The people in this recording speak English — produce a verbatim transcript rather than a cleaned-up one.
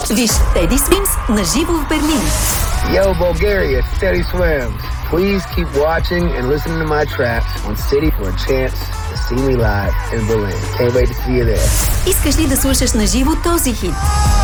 Виж Теди Swims на живо в Берлин. Yo, Bulgaria, Teddy Swims. Please keep watching and listening to my tracks on City for a chance to see me live in Berlin. Can't wait to see you there. Искаш ли да слушаш на живо този хит?